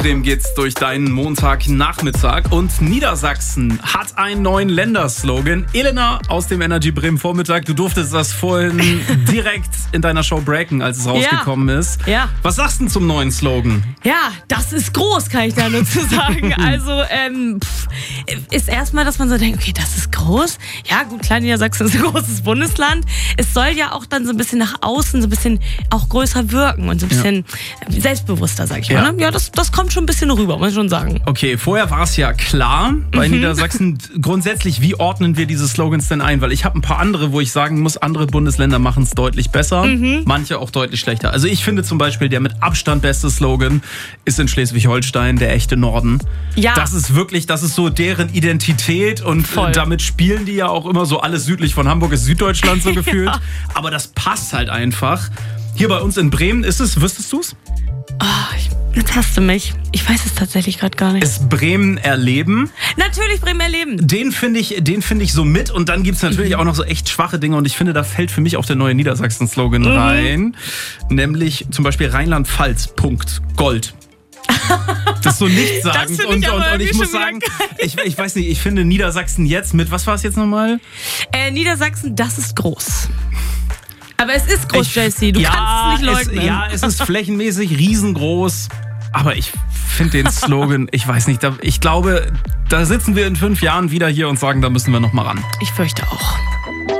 Dem geht's durch deinen Montagnachmittag und Niedersachsen hat einen neuen Länderslogan. Elena aus dem Energy Bremen Vormittag, du durftest das vorhin direkt in deiner Show breaken, als es rausgekommen ist. Ja. Was sagst du denn zum neuen Slogan? Ja, das ist groß, kann ich da nur zu sagen. Also ist erstmal, dass man so denkt, okay, das ist groß. Ja gut, klar, Niedersachsen ist ein großes Bundesland. Es soll ja auch dann so ein bisschen nach außen, so ein bisschen auch größer wirken und so ein bisschen selbstbewusster, sag ich mal. Ne? Ja, das kommt schon ein bisschen rüber, muss ich schon sagen. Okay, vorher war es ja klar bei Niedersachsen. Grundsätzlich, wie ordnen wir diese Slogans denn ein? Weil ich habe ein paar andere, wo ich sagen muss, andere Bundesländer machen es deutlich besser, manche auch deutlich schlechter. Also ich finde zum Beispiel, der mit Abstand beste Slogan ist in Schleswig-Holstein der echte Norden. Ja. Das ist wirklich, das ist so deren Identität und damit spielen die ja auch immer so, alles südlich von Hamburg ist Süddeutschland so gefühlt. Ja. Aber das passt halt einfach. Hier bei uns in Bremen ist es, wüsstest du's? Jetzt hast du mich. Ich weiß es tatsächlich gerade gar nicht. Ist Bremen erleben. Natürlich Bremen erleben. Den finde ich so mit. Und dann gibt es natürlich auch noch so echt schwache Dinge. Und ich finde, da fällt für mich auch der neue Niedersachsen-Slogan rein. Nämlich zum Beispiel Rheinland-Pfalz, Punkt, Gold. Das ist so nichtssagend. Das finde ich aber und ich muss sagen, ich weiß nicht, ich finde Niedersachsen jetzt mit, was war es jetzt nochmal? Niedersachsen, das ist groß. Aber es ist groß, JC, du kannst es nicht leugnen. Es ist flächenmäßig riesengroß. Aber ich finde den Slogan, ich weiß nicht, ich glaube, da sitzen wir in 5 Jahren wieder hier und sagen, da müssen wir noch mal ran. Ich fürchte auch.